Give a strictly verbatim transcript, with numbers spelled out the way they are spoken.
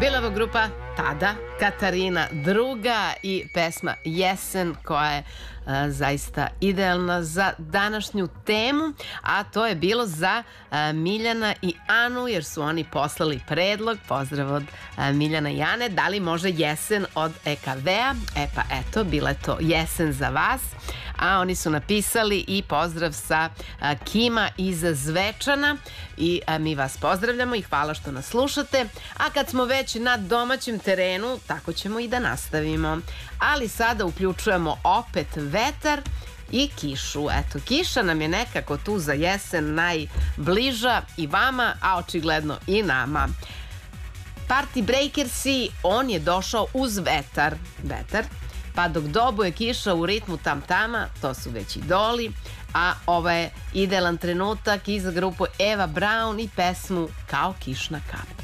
Bila je grupa tada, Katarina druga i pesma Jesen koja je a, zaista idealna za današnju temu, a to je bilo za a, Miljana i Anu jer su oni poslali predlog, pozdrav od a, Miljana i Ane, da li može Jesen od E K V-a, e pa eto, bila je to Jesen za vas, a oni su napisali i pozdrav sa a, Kima iz Zvečana i a, mi vas pozdravljamo i hvala što nas slušate, a kad smo već na domaćem terenu, tako ćemo i da nastavimo. Ali sada uključujemo opet vetar i kišu. Eto, kiša nam je nekako tu za jesen najbliža i vama, a očigledno i nama. Party Breakersi, on je došao uz vetar. Vetar. Pa dok dobuje kiša u ritmu tam-tama, to su već idoli, a ovo je idealan trenutak i za grupu Eva Braun i pesmu Kao kišna kap.